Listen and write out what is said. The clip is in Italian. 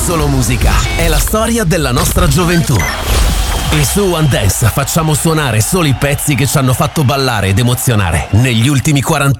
solo musica, è la storia della nostra gioventù. E su One Dance facciamo suonare solo i pezzi che ci hanno fatto ballare ed emozionare negli ultimi 40